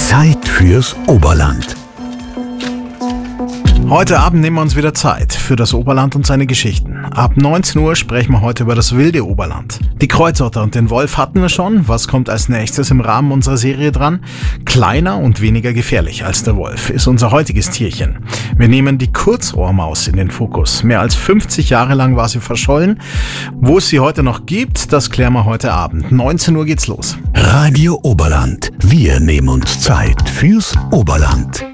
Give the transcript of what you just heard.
Zeit fürs Oberland. Heute Abend nehmen wir uns wieder Zeit für das Oberland und seine Geschichten. Ab 19 Uhr sprechen wir heute über das wilde Oberland. Die Kreuzotter und den Wolf hatten wir schon. Was kommt als nächstes im Rahmen unserer Serie dran? Kleiner und weniger gefährlich als der Wolf ist unser heutiges Tierchen. Wir nehmen die Kurzrohrmaus in den Fokus. Mehr als 50 Jahre lang war sie verschollen. Wo es sie heute noch gibt, das klären wir heute Abend. 19 Uhr geht's los. Radio Oberland. Wir nehmen uns Zeit fürs Oberland.